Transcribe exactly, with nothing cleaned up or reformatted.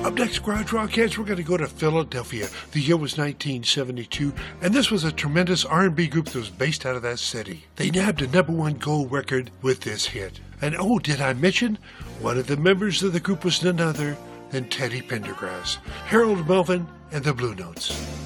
Up next, Garage Rockheads, we're going to go to Philadelphia. The year was nineteen seventy-two, and this was a tremendous R and B group that was based out of that city. They nabbed a number one gold record with this hit. And oh, did I mention, one of the members of the group was none other than Teddy Pendergrass, Harold Melvin, and the Blue Notes.